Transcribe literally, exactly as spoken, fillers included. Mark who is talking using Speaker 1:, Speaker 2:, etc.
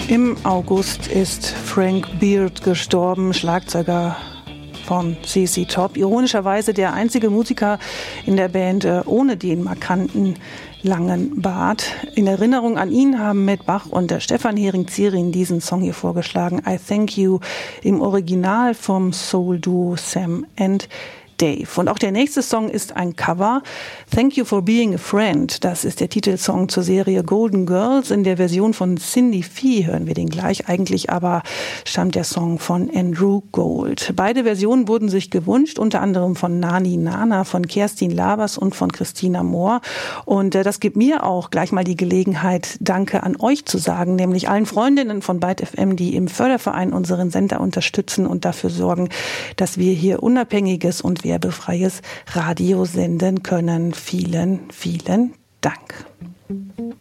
Speaker 1: Im August ist Frank Beard gestorben, Schlagzeuger von Z Z Top. Ironischerweise der einzige Musiker in der Band ohne den markanten langen Bart. In Erinnerung an ihn haben Matt Bach und der Stefan Hering-Ziering diesen Song hier vorgeschlagen, I Thank You, im Original vom Soul-Duo Sam and Dave. Und auch der nächste Song ist ein Cover. Thank You for Being a Friend. Das ist der Titelsong zur Serie Golden Girls. In der Version von Cindy Fee hören wir den gleich. Eigentlich aber stammt der Song von Andrew Gold. Beide Versionen wurden sich gewünscht, unter anderem von Nani Nana, von Kerstin Labers und von Christina Mohr. Und äh, das gibt mir auch gleich mal die Gelegenheit, Danke an euch zu sagen, nämlich allen Freundinnen von Byte F M, die im Förderverein unseren Sender unterstützen und dafür sorgen, dass wir hier unabhängiges und werbefreies Radio senden können. Vielen, vielen Dank.